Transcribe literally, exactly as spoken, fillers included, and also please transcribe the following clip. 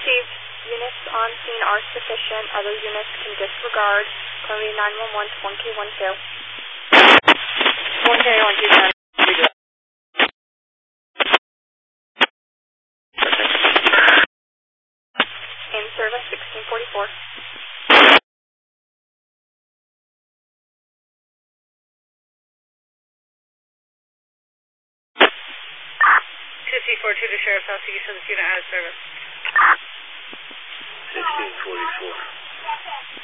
received. Units on scene are sufficient. Other units can disregard. Columbia nine one one to one K one two. one K one two ten. In service sixteen forty-four. two C four two to Sheriff's House, you show this unit out of service. sixteen forty-four.